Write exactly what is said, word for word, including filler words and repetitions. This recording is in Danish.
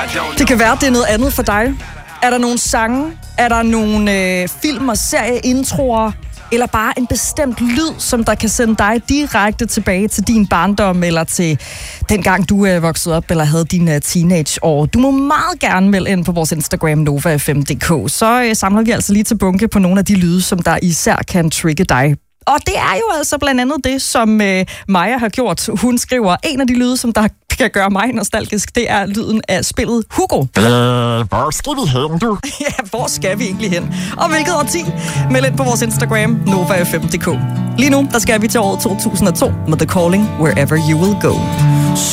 Det kan være, det er noget andet for dig. Er der nogle sange? Er der nogle øh, film- og serieintroer? Eller bare en bestemt lyd, som der kan sende dig direkte tilbage til din barndom, eller til dengang du øh, voksede op, eller havde dine øh, teenageår. Du må meget gerne melde ind på vores Instagram, Nova F M punktum d k. Så øh, samler vi altså lige til bunke på nogle af de lyde, som der især kan trigge dig. Og det er jo altså blandt andet det, som øh, Maja har gjort. Hun skriver, en af de lyde, som der kan gøre mig nostalgisk, det er lyden af spillet Hugo. Øh, hvor skal vi hen, du? Ja, hvor skal vi egentlig hen? Og hvilket årti? Meld ind på vores Instagram, Nova F M punktum d k. Lige nu, der skal vi til året to tusind og to med The Calling, Wherever You Will Go.